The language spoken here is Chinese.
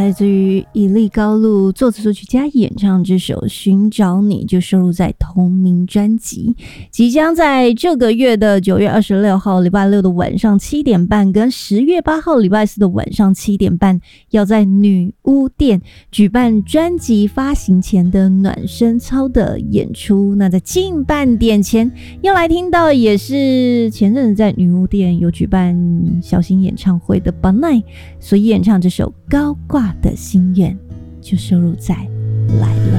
来自于以利高露作词作曲家演唱这首《寻找你》，就收录在同名专辑，即将在这个月的9月26号礼拜六的晚上7点半跟10月8号礼拜四的晚上7点半，要在女巫店举办专辑发行前的暖身操的演出。那在近半点前要来听到，也是前阵子在女巫店有举办小型演唱会的 Banai 所演唱这首高挂的心愿，就收录在来了。